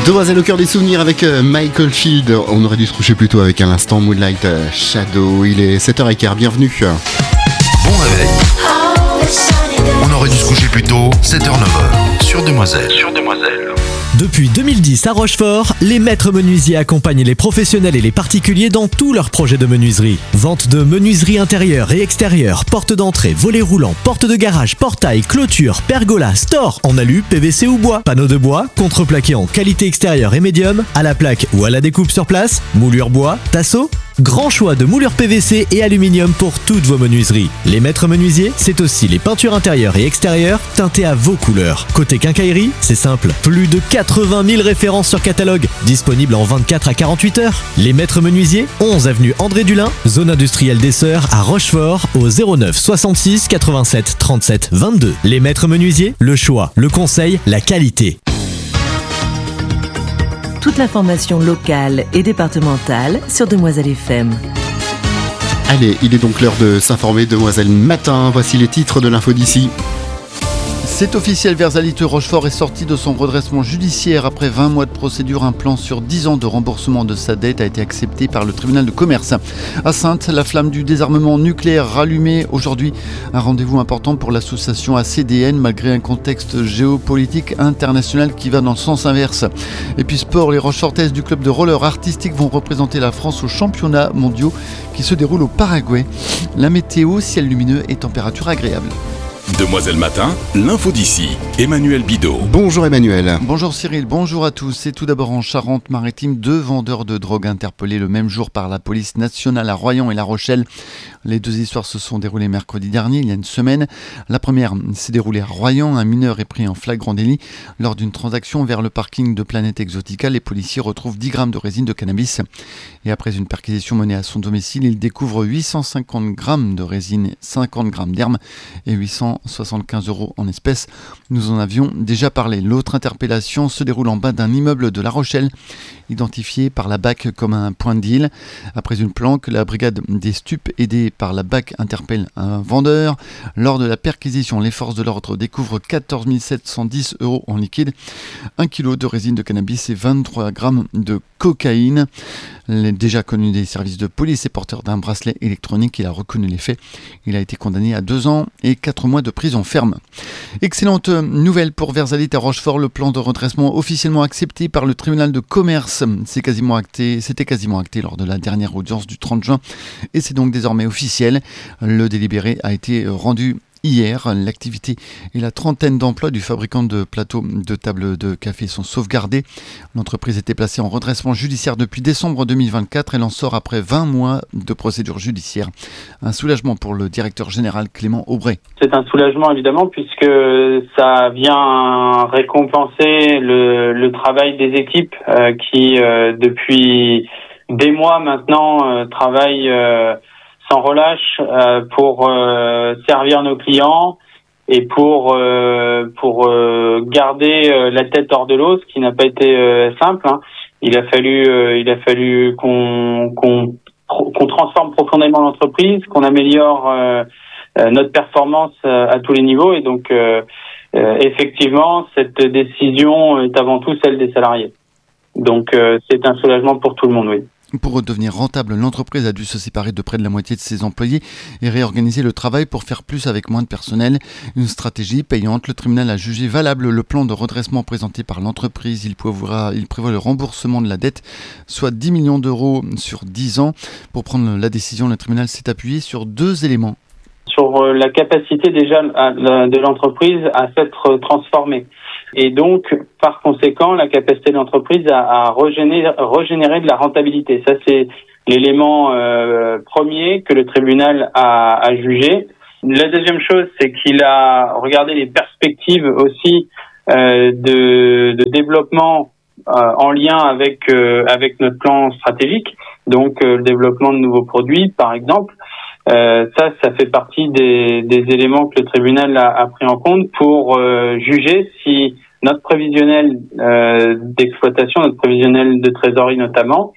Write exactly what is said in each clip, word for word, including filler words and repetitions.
Demoiselle au cœur des souvenirs avec euh, Michael Field. On aurait dû se coucher plus tôt avec à l'instant Moonlight euh, Shadow. Il est sept heures quinze, bienvenue. Bon réveil. On aurait dû se coucher plus tôt, sept heures neuf heures, sur Demoiselle. Sur Demoiselle. Depuis deux mille dix à Rochefort, les maîtres menuisiers accompagnent les professionnels et les particuliers dans tous leurs projets de menuiserie. Vente de menuiserie intérieure et extérieure, porte d'entrée, volets roulants, porte de garage, portail, clôture, pergola, store en alu, P V C ou bois, panneaux de bois, contreplaqué en qualité extérieure et médium, à la plaque ou à la découpe sur place, moulure bois, tasseau. Grand choix de moulures P V C et aluminium pour toutes vos menuiseries. Les maîtres menuisiers, c'est aussi les peintures intérieures et extérieures teintées à vos couleurs. Côté quincaillerie, c'est simple, plus de quatre-vingt mille références sur catalogue, disponibles en vingt-quatre à quarante-huit heures. Les maîtres menuisiers, onze avenue André Dulin, zone industrielle des Sœurs à Rochefort, au zéro neuf soixante-six quatre-vingt-sept trente-sept vingt-deux. Les maîtres menuisiers, le choix, le conseil, la qualité. Toute l'information locale et départementale sur Demoiselle F M. Allez, il est donc l'heure de s'informer, Demoiselle Matin. Voici les titres de l'info d'ici. C'est officiel, Versailles Rochefort est sorti de son redressement judiciaire. Après vingt mois de procédure, un plan sur dix ans de remboursement de sa dette a été accepté par le tribunal de commerce. À Saintes, la flamme du désarmement nucléaire rallumée aujourd'hui. Un rendez-vous important pour l'association A C D N malgré un contexte géopolitique international qui va dans le sens inverse. Et puis sport, les Rochefortaises du club de roller artistique vont représenter la France aux championnats mondiaux qui se déroulent au Paraguay. La météo, ciel lumineux et température agréable. Demoiselle Matin, l'info d'ici, Emmanuel Bidot. Bonjour Emmanuel. Bonjour Cyril, bonjour à tous. Et tout d'abord en Charente-Maritime, deux vendeurs de drogue interpellés le même jour par la police nationale à Royan et La Rochelle. Les deux histoires se sont déroulées mercredi dernier, il y a une semaine. La première s'est déroulée à Royan. Un mineur est pris en flagrant délit. Lors d'une transaction vers le parking de Planète Exotica, les policiers retrouvent dix grammes de résine de cannabis. Et après une perquisition menée à son domicile, ils découvrent huit cent cinquante grammes de résine, cinquante grammes d'herbe et huit cent soixante-quinze euros en espèces. Nous en avions déjà parlé. L'autre interpellation se déroule en bas d'un immeuble de La Rochelle, identifié par la B A C comme un point de deal. Après une planque, la brigade des stupes, aidée par la B A C, interpelle un vendeur. Lors de la perquisition, les forces de l'ordre découvrent quatorze mille sept cent dix euros en liquide, un kilo de résine de cannabis et vingt-trois grammes de cocaïne. Il est déjà connu des services de police et porteur d'un bracelet électronique. Il a reconnu les faits. Il a été condamné à deux ans et quatre mois de prison ferme. Excellente nouvelle pour Versailles à Rochefort. Le plan de redressement officiellement accepté par le tribunal de commerce. C'est quasiment acté, c'était quasiment acté lors de la dernière audience du trente juin et c'est donc désormais officiel. Le délibéré a été rendu hier. L'activité et la trentaine d'emplois du fabricant de plateaux de table de café sont sauvegardés. L'entreprise était placée en redressement judiciaire depuis décembre deux mille vingt-quatre. Elle en sort après vingt mois de procédure judiciaire. Un soulagement pour le directeur général Clément Aubray. C'est un soulagement évidemment puisque ça vient récompenser le, le travail des équipes euh, qui euh, depuis des mois maintenant euh, travaillent euh, sans relâche euh, pour euh, servir nos clients et pour euh, pour euh, garder euh, la tête hors de l'eau, ce qui n'a pas été euh, simple. Hein. Il a fallu euh, il a fallu qu'on qu'on qu'on transforme profondément l'entreprise, qu'on améliore euh, euh, notre performance euh, à tous les niveaux et donc euh, euh, effectivement cette décision est avant tout celle des salariés. Donc euh, c'est un soulagement pour tout le monde, oui. Pour redevenir rentable, l'entreprise a dû se séparer de près de la moitié de ses employés et réorganiser le travail pour faire plus avec moins de personnel. Une stratégie payante. Le tribunal a jugé valable le plan de redressement présenté par l'entreprise. Il prévoit, il prévoit le remboursement de la dette, soit dix millions d'euros sur dix ans. Pour prendre la décision, le tribunal s'est appuyé sur deux éléments. Sur la capacité déjà de l'entreprise à s'être transformée. Et donc, par conséquent, la capacité de l'entreprise à, à régénérer, régénérer de la rentabilité. Ça, c'est l'élément euh, premier que le tribunal a, a jugé. La deuxième chose, c'est qu'il a regardé les perspectives aussi euh, de, de développement euh, en lien avec euh, avec notre plan stratégique. Donc, euh, le développement de nouveaux produits, par exemple. Euh, ça, ça fait partie des, des éléments que le tribunal a, a pris en compte pour euh, juger si notre prévisionnel euh, d'exploitation, notre prévisionnel de trésorerie notamment,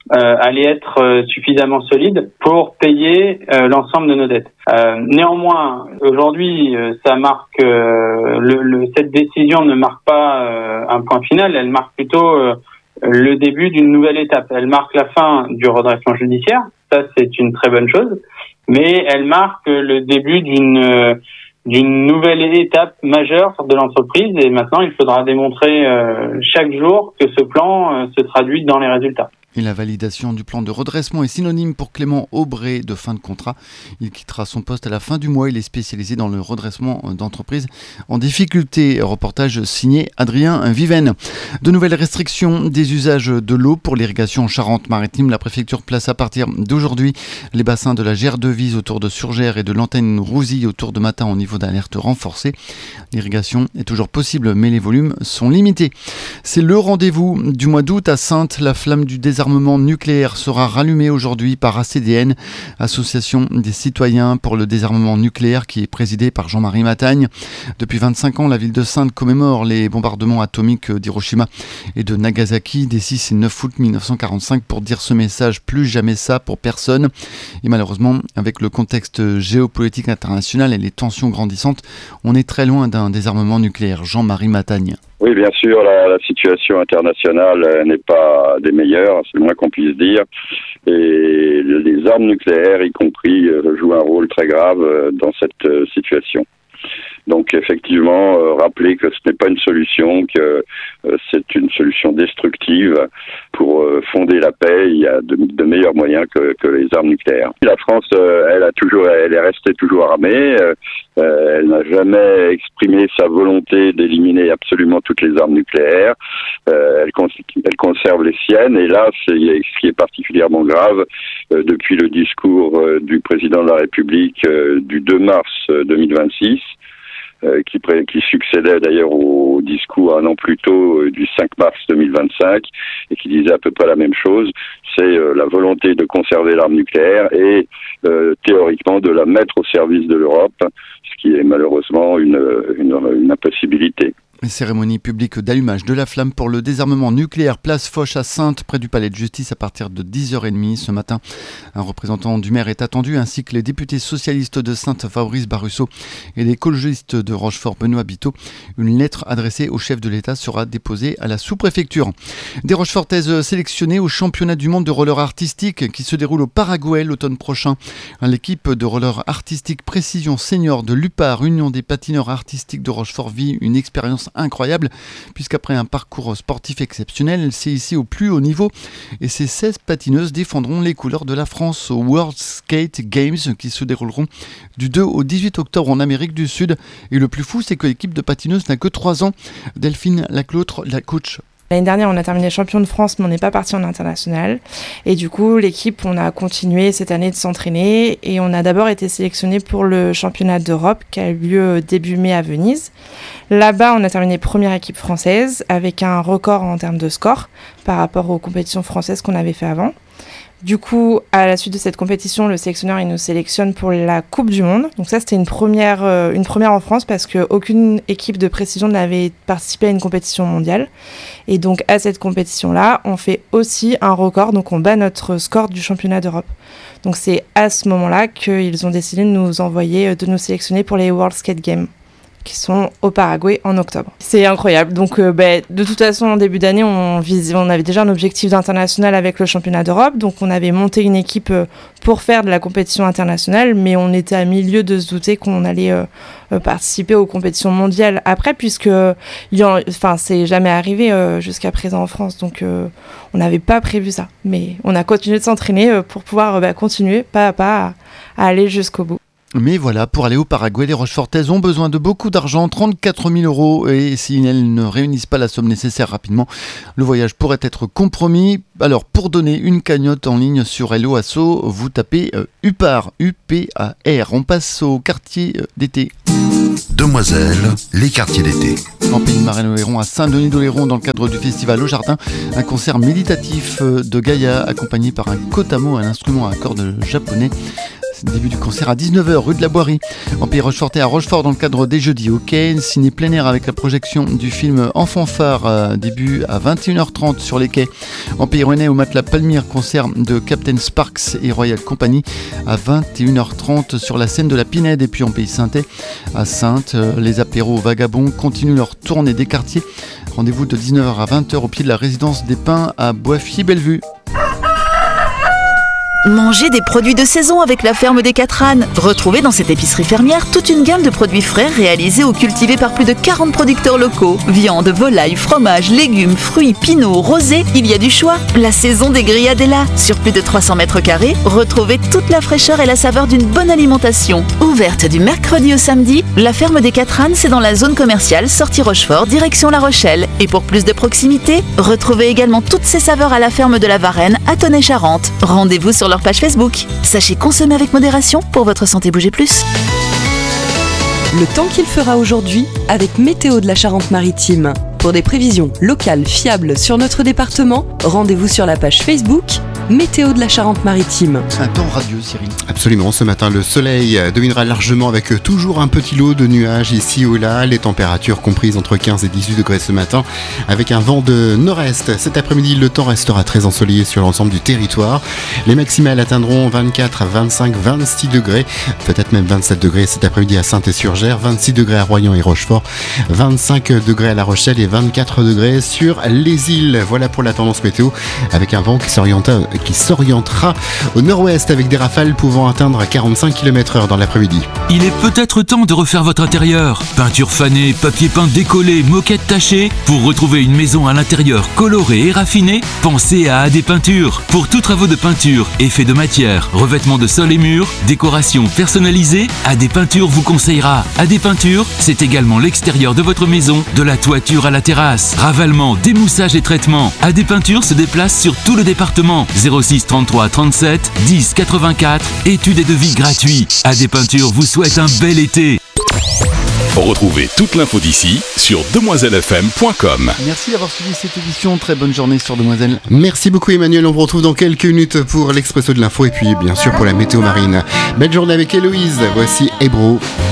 euh, allait être euh, suffisamment solide pour payer euh, l'ensemble de nos dettes. Euh, néanmoins, aujourd'hui, euh, ça marque euh, le, le, cette décision ne marque pas euh, un point final, elle marque plutôt euh, le début d'une nouvelle étape. Elle marque la fin du redressement judiciaire, ça c'est une très bonne chose, mais elle marque le début d'une euh, d'une nouvelle étape majeure de l'entreprise et maintenant il faudra démontrer euh, chaque jour que ce plan euh, se traduit dans les résultats. Et la validation du plan de redressement est synonyme pour Clément Aubray de fin de contrat. Il quittera son poste à la fin du mois. Il est spécialisé dans le redressement d'entreprises en difficulté. Reportage signé Adrien Viven. De nouvelles restrictions des usages de l'eau pour l'irrigation en Charente-Maritime. La préfecture place à partir d'aujourd'hui les bassins de la Gère-Devise autour de Surgères et de l'antenne Rouzy autour de Matin au niveau d'alerte renforcée. L'irrigation est toujours possible mais les volumes sont limités. C'est le rendez-vous du mois d'août à Saintes. La flamme du désarmement nucléaire sera rallumée aujourd'hui par A C D N, Association des citoyens pour le désarmement nucléaire, qui est présidée par Jean-Marie Matagne. Depuis vingt-cinq ans, la ville de Saintes commémore les bombardements atomiques d'Hiroshima et de Nagasaki des six et neuf août mille neuf cent quarante-cinq pour dire ce message: plus jamais ça pour personne. Et malheureusement, avec le contexte géopolitique international et les tensions grandissantes, on est très loin d'un désarmement nucléaire. Jean-Marie Matagne. Oui, bien sûr, la, la situation internationale euh, n'est pas des meilleures, c'est le moins qu'on puisse dire. Et les armes nucléaires, y compris, euh, jouent un rôle très grave euh, dans cette euh, situation. Donc effectivement, euh, rappeler que ce n'est pas une solution, que euh, c'est une solution destructive. Pour euh, fonder la paix, il y a de, de meilleurs moyens que, que les armes nucléaires. La France, euh, elle a toujours, elle est restée toujours armée. Euh, euh, elle n'a jamais exprimé sa volonté d'éliminer absolument toutes les armes nucléaires. Euh, elle, cons- elle conserve les siennes. Et là, c'est ce qui est particulièrement grave euh, depuis le discours euh, du président de la République euh, du deux mars deux mille vingt-six. Euh, qui, pré- qui succédait d'ailleurs au discours un an plus tôt euh, du cinq mars deux mille vingt-cinq et qui disait à peu près la même chose. C'est euh, la volonté de conserver l'arme nucléaire et euh, théoriquement de la mettre au service de l'Europe, ce qui est malheureusement une, une, une impossibilité. Cérémonie publique d'allumage de la flamme pour le désarmement nucléaire, place Foch à Saintes, près du palais de justice à partir de dix heures trente ce matin. Un représentant du maire est attendu, ainsi que les députés socialistes de Saintes, Fabrice Barrusso, et les écologistes de Rochefort, Benoît Biteau. Une lettre adressée au chef de l'État sera déposée à la sous-préfecture. Des Rochefortaises sélectionnées au championnat du monde de roller artistique qui se déroule au Paraguay l'automne prochain. L'équipe de roller artistique Précision Senior de l'U P A R, Union des patineurs artistiques de Rochefort, vit une expérience incroyable, puisqu'après un parcours sportif exceptionnel, elle s'est ici au plus haut niveau et ces seize patineuses défendront les couleurs de la France aux World Skate Games qui se dérouleront du deux au dix-huit octobre en Amérique du Sud. Et le plus fou, c'est que l'équipe de patineuses n'a que trois ans. Delphine Laclautre, la coach. L'année dernière, on a terminé champion de France, mais on n'est pas parti en international. Et du coup, l'équipe, on a continué cette année de s'entraîner et on a d'abord été sélectionné pour le championnat d'Europe qui a eu lieu début mai à Venise. Là-bas, on a terminé première équipe française avec un record en termes de score par rapport aux compétitions françaises qu'on avait fait avant. Du coup, à la suite de cette compétition, le sélectionneur il nous sélectionne pour la Coupe du Monde. Donc ça, c'était une première, euh, une première en France parce qu'aucune équipe de précision n'avait participé à une compétition mondiale. Et donc à cette compétition-là, on fait aussi un record. Donc on bat notre score du championnat d'Europe. Donc c'est à ce moment-là qu'ils ont décidé de nous envoyer, de nous sélectionner pour les World Skate Games, qui sont au Paraguay en octobre. C'est incroyable. Donc, euh, bah, de toute façon, en début d'année, on, vise, on avait déjà un objectif d'international avec le championnat d'Europe. Donc, on avait monté une équipe euh, pour faire de la compétition internationale, mais on était à milieu de se douter qu'on allait euh, euh, participer aux compétitions mondiales après, puisque enfin, c'est jamais arrivé euh, jusqu'à présent en France. Donc, euh, on n'avait pas prévu ça. Mais on a continué de s'entraîner euh, pour pouvoir euh, bah, continuer pas à pas à, à aller jusqu'au bout. Mais voilà, pour aller au Paraguay, les Rochefortaises ont besoin de beaucoup d'argent, trente-quatre mille euros, et si elles ne réunissent pas la somme nécessaire rapidement, le voyage pourrait être compromis. Alors, pour donner une cagnotte en ligne sur Hello Asso, vous tapez euh, U P A R, U P A R. On passe au quartier euh, d'été. Demoiselles, les quartiers d'été. En Pays de Marais-Oléron, à Saint-Denis-d'Oléron, dans le cadre du festival Au Jardin, un concert méditatif de Gaïa, accompagné par un kotamo, un instrument à cordes japonais. Début du concert à dix-neuf heures, rue de la Boirie. En Pays Rochefortais à Rochefort, dans le cadre des Jeudis Hockey. Ciné plein air avec la projection du film Enfant phare, euh, début à vingt et une heures trente sur les quais. En Pays Rennais, au Matelas Palmyre, concert de Captain Sparks et Royal Company à vingt et une heures trente sur la scène de la Pinède. Et puis en Pays Saintais, à Saintes, euh, les apéros vagabonds continuent leur tournée des quartiers. Rendez-vous de dix-neuf heures à vingt heures au pied de la résidence des Pins à Boifier-Bellevue. Mangez des produits de saison avec la ferme des Quatre Ânes. Retrouvez dans cette épicerie fermière toute une gamme de produits frais réalisés ou cultivés par plus de quarante producteurs locaux. Viande, volaille, fromage, légumes, fruits, pinots, rosés, il y a du choix. La saison des grillades est là. Sur plus de trois cents mètres carrés, retrouvez toute la fraîcheur et la saveur d'une bonne alimentation. Ouverte du mercredi au samedi, la ferme des Quatre Ânes, c'est dans la zone commerciale sortie Rochefort, direction La Rochelle. Et pour plus de proximité, retrouvez également toutes ces saveurs à la ferme de la Varenne à Tonnay-Charente. Rendez-vous sur leur page Facebook. Sachez consommer avec modération pour votre santé. Bougez plus. Le temps qu'il fera aujourd'hui avec Météo de la Charente-Maritime. Pour des prévisions locales fiables sur notre département, rendez-vous sur la page Facebook Météo de la Charente-Maritime. C'est un temps radieux, Cyril. Absolument, ce matin, le soleil dominera largement avec toujours un petit lot de nuages ici ou là. Les températures comprises entre quinze et dix-huit degrés ce matin, avec un vent de nord-est. Cet après-midi, le temps restera très ensoleillé sur l'ensemble du territoire. Les maximales atteindront vingt-quatre à vingt-cinq, vingt-six degrés, peut-être même vingt-sept degrés cet après-midi à Saint-et-sur-Gers, vingt-six degrés à Royan et Rochefort, vingt-cinq degrés à La Rochelle et vingt-quatre degrés sur les îles. Voilà pour la tendance météo, avec un vent qui s'orienta qui s'orientera au nord-ouest avec des rafales pouvant atteindre quarante-cinq kilomètres heure dans l'après-midi. Il est peut-être temps de refaire votre intérieur. Peinture fanée, papier peint décollé, moquette tachée. Pour retrouver une maison à l'intérieur colorée et raffinée, pensez à A D Peinture. Pour tous travaux de peinture, effets de matière, revêtement de sol et murs, décoration personnalisée, A D Peinture vous conseillera. A D Peinture, c'est également l'extérieur de votre maison, de la toiture à la terrasse. Ravalement, démoussage et traitement. A D Peinture se déplace sur tout le département. zéro six trente-trois trente-sept dix quatre-vingt-quatre. Études et devis gratuits. A D Peinture vous souhaite un bel été. Retrouvez toute l'info d'ici sur demoiselle f m point com. Merci d'avoir suivi cette édition. Très bonne journée sur Demoiselle. Merci beaucoup Emmanuel. On vous retrouve dans quelques minutes pour l'Expresso de l'info et puis bien sûr pour la météo marine. Belle journée avec Héloïse. Voici Ebro.